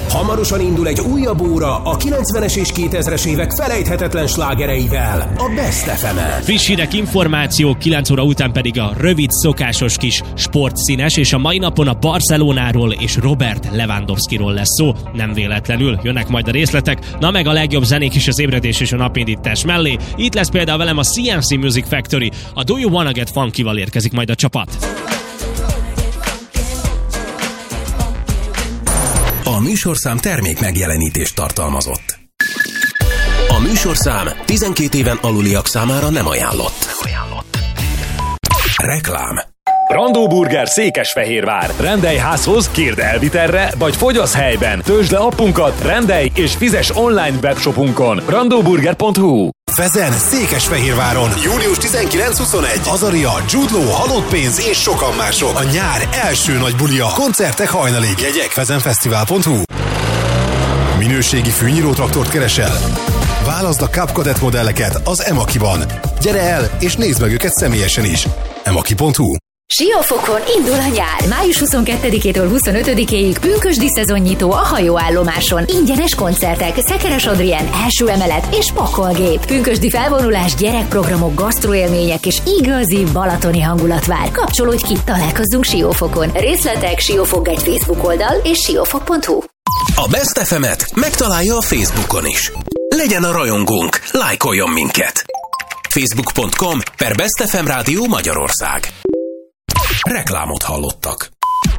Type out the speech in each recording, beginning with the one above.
Hamarosan indul egy újabb óra a 90-es és 2000-es évek felejthetetlen slágereivel, a Best FM-en. Friss hírek, információk, 9 óra után pedig a rövid, szokásos kis sportszínes, és a mai napon a Barcelonáról és Robert Lewandowskiról lesz szó. Nem véletlenül jönnek majd a részletek, na meg a legjobb zenék is az ébredés és a napindítás mellé. Itt lesz például velem a CNC Music Factory, a Do You Wanna Get Funky-val érkezik majd a csapat. A műsorszám termék megjelenítést tartalmazott. A műsorszám 12 éven aluliak számára nem ajánlott. Reklám. Brandó Burger Székesfehérvár. Rendelj házhoz, kérd elvitelre, vagy fogyasz helyben. Töltsd le appunkat, rendelj és fizes online webshopunkon. brandoburger.hu. Fezen, Székesfehérváron, július 19-21. Azaria, Jude Law, Halott pénz és sokan mások. A nyár első nagy bulia. Koncertek hajnalig. Jegyek fezenfesztivál.hu. Minőségi fűnyírótraktort keresel? Válaszd a Cup Cadet modelleket az Emaki-ban. Gyere el, és nézd meg őket személyesen is. Emaki.hu. Siófokon indul a nyár. Május 22-től 25-ig pünkösdi szezonnyitó a hajóállomáson. Ingyenes koncertek, Szekeres Adrien, első emelet és pakolgép. Pünkösdi felvonulás, gyerekprogramok, gasztroélmények és igazi balatoni hangulat vár. Kapcsolódj ki, találkozzunk Siófokon. Részletek Siófok egy Facebook oldal és siófok.hu. A Best FM-et megtalálja a Facebookon is. Legyen a rajongónk, lájkoljon minket. Facebook.com/Best FM Rádió Magyarország. Reklámot hallottak.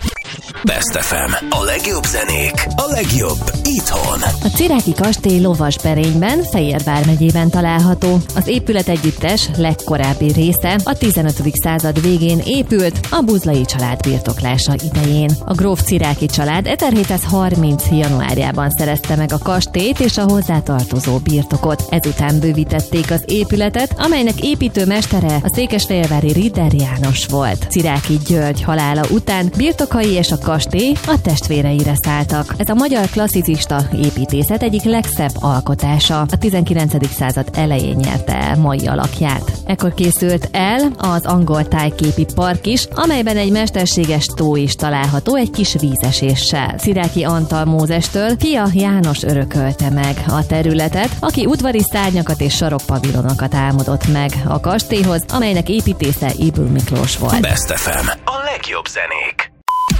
Best FM. A legjobb zenék, a legjobb itthon. A Ciráki kastély Lovasberényben, Fejér vármegyében található. Az épületegyüttes legkorábbi része a 15. század végén épült a Buzlai család birtoklása idején. A gróf Ciráki család 1730. januárjában szerezte meg a kastélyt és a hozzátartozó birtokot. Ezután bővítették az épületet, amelynek építőmestere a székesfehérvári Ritter János volt. Ciráki György halála után birtokai és a kastély a testvéreire szálltak. Ez a magyar klasszicista építészet egyik legszebb alkotása. A 19. század elején nyerte el mai alakját. Ekkor készült el az angol tájképi park is, amelyben egy mesterséges tó is található egy kis vízeséssel. Ciráki Antal Mózestől fia János örökölte meg a területet, aki udvari szárnyakat és sarokpavilonokat álmodott meg a kastélyhoz, amelynek építésze Ybl Miklós volt. Best FM. A legjobb zenék.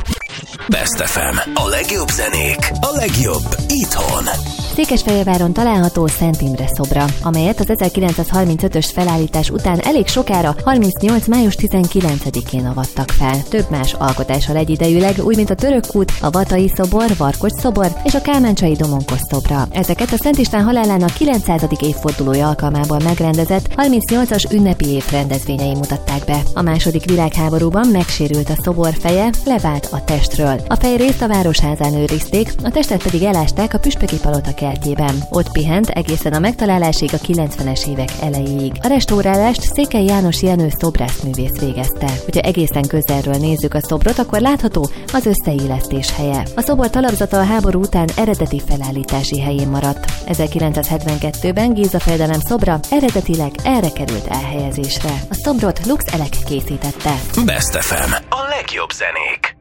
Best FM. A legjobb zenék, a legjobb itthon. Székesfehérváron található Szent Imre szobra, amelyet az 1935-ös felállítás után elég sokára 38. május 19-én avattak fel. Több más alkotással egyidejűleg, úgy mint a Török kút, a Vatai szobor, Varkocs szobor és a Kálmáncsai Domonkos szobra. Ezeket a Szent István halálának 900. évfordulója alkalmából megrendezett 38-as ünnepi év rendezvényei mutatták be. A második világháborúban megsérült a szobor feje, levált a testről. A fejrészt a Városházán őrizték, a testet pedig elásták a Püspöki palota kertjében. Ott pihent egészen a megtalálásig a 90-es évek elejéig. A restaurálást Székely János Jenő szobrászművész végezte. Hogyha egészen közelről nézzük a szobrot, akkor látható az összeillesztés helye. A szobor talapzata a háború után eredeti felállítási helyén maradt. 1972-ben Géza fejedelem szobra eredetileg erre került elhelyezésre. A szobrot Lux Elek készítette. Best FM. A legjobb zenék.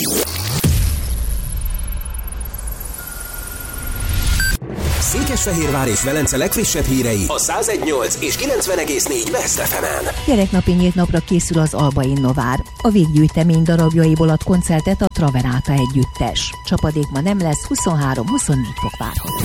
Székesfehérvár és Velence legfrissebb hírei a 101.8 és 90.4 Best FM-en. Gyereknapi nyílt napra készül az Alba Innovár. A véggyűjtemény darabjaiból ad koncertet a Traveráta együttes. Csapadék ma nem lesz, 23-24 fok várható.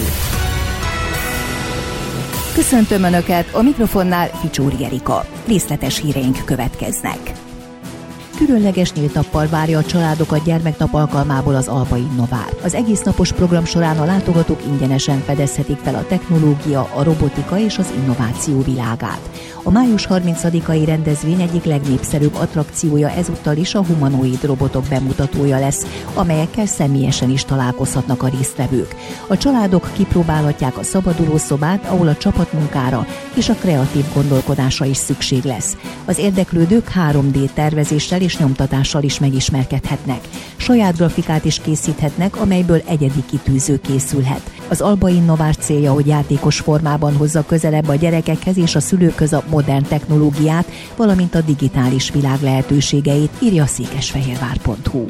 Köszöntöm Önöket, a mikrofonnál Ficsúri Erika. Részletes híreink következnek. Különleges nyílt nappal várja a családokat gyermeknap alkalmából az Alba Innovár. Az egész napos program során a látogatók ingyenesen fedezhetik fel a technológia, a robotika és az innováció világát. A május 30-ai rendezvény egyik legnépszerűbb attrakciója ezúttal is a humanoid robotok bemutatója lesz, amelyekkel személyesen is találkozhatnak a résztvevők. A családok kipróbálhatják a szabaduló szobát, ahol a csapatmunkára és a kreatív gondolkodásra is szükség lesz. Az érdeklődők 3D tervezéssel és nyomtatással is megismerkedhetnek. Saját grafikát is készíthetnek, amelyből egyedi kitűző készülhet. Az Alba Innovár célja, hogy játékos formában hozza közelebb a gyerekekhez és a szülőkhöz a modern technológiát, valamint a digitális világ lehetőségeit, írja a székesfehérvár.hu.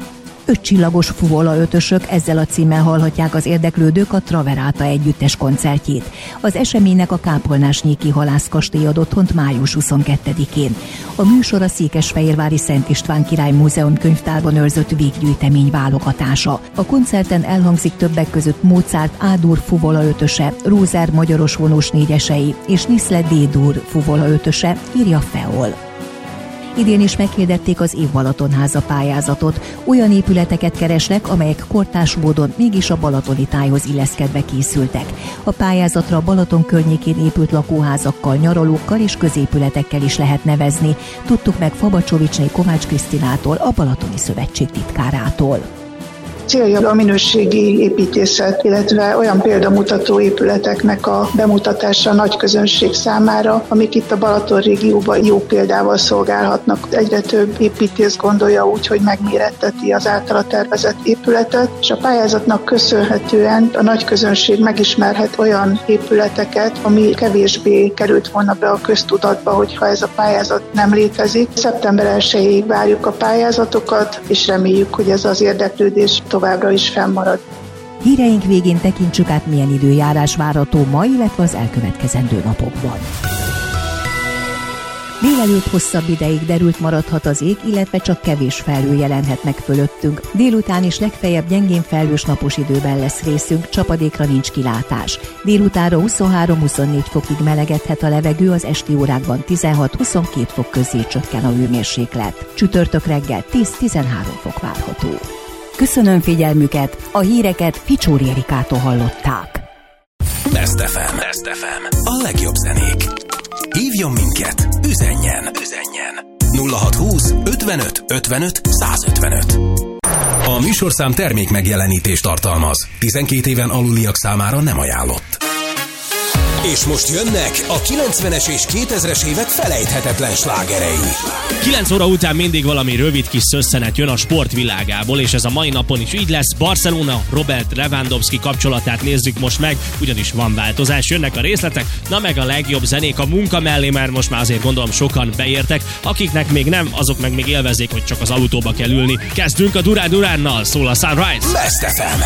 5 csillagos fuvola ötösök, ezzel a címmel hallhatják az érdeklődők a Traverata együttes koncertjét. Az eseménynek a Kápolnásnyéki Halászkastély ad otthont május 22-én. A műsor a székesfehérvári Szent István Király Múzeum könyvtárban őrzött véggyűjtemény válogatása. A koncerten elhangzik többek között Mozart A-dur fuvola ötöse, Rózer magyaros vonós négyesei és Nisle D-dur fuvola ötöse, írja Feol. Idén is meghirdették az Év Balatonháza pályázatot. Olyan épületeket keresnek, amelyek kortárs módon mégis a balatoni tájhoz illeszkedve készültek. A pályázatra a Balaton környékén épült lakóházakkal, nyaralókkal és középületekkel is lehet nevezni. Tudtuk meg Fabacsovicsné Kovács Krisztinától, a Balatoni Szövetség titkárától. Célja a minőségi építészet, illetve olyan példamutató épületeknek a bemutatása a nagy közönség számára, amik itt a Balaton régióban jó példával szolgálhatnak. Egyre több építész gondolja úgy, hogy megméretteti az általa tervezett épületet, és a pályázatnak köszönhetően a nagy közönség megismerhet olyan épületeket, ami kevésbé került volna be a köztudatba, hogyha ez a pályázat nem létezik. Szeptember 1-ig várjuk a pályázatokat, és reméljük, hogy ez az érdeklődés továbbra is fennmarad. Híreink végén tekintsük át, milyen időjárás várható ma, illetve az elkövetkezendő napokban. Délelőtt hosszabb ideig derült maradhat az ég, illetve csak kevés felhő jelenhet meg fölöttünk. Délután is legfeljebb gyengén felhős napos időben lesz részünk, csapadékra nincs kilátás. Délutánra 23-24 fokig melegedhet a levegő, az esti órákban 16-22 fok közé csökken a hőmérséklet. Csütörtök reggel 10-13 fok várható. Köszönöm figyelmüket, a híreket Ficsóri Erikától hallották. Best FM. A legjobb zenék. Hívjon minket, üzenjen. 0620 55 55 155. A műsorszám termék megjelenítést tartalmaz. 12 éven aluliak számára nem ajánlott. És most jönnek a 90-es és 2000-es évek felejthetetlen slágerei. 9 óra után mindig valami rövid kis szösszenet jön a sport világából, és ez a mai napon is így lesz. Barcelona Robert Lewandowski kapcsolatát nézzük most meg, ugyanis van változás, jönnek a részletek, na meg a legjobb zenék a munka mellé, mert most már azért gondolom sokan beértek, akiknek még nem, azok meg még élvezik, hogy csak az autóba kell ülni. Kezdünk a Durán Duránnal, szól a Sunrise. Best FM.